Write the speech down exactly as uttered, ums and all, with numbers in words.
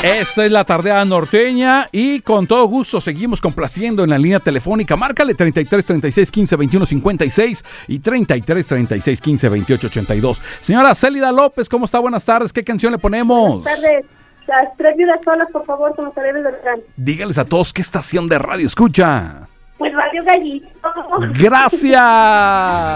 Esta es la tardeada norteña y con todo gusto seguimos complaciendo en la línea telefónica. Márcale treinta y tres, treinta y seis, quince, veintiuno, cincuenta y seis y treinta y tres, treinta y seis, quince, veintiocho, ochenta y dos. Señora Célida López, ¿cómo está? Buenas tardes. ¿Qué canción le ponemos? Buenas tardes. Las tres vidas solas, por favor, como se debe de ver. Dígales a todos qué estación de radio escucha. Pues Radio Gallito. Gracias.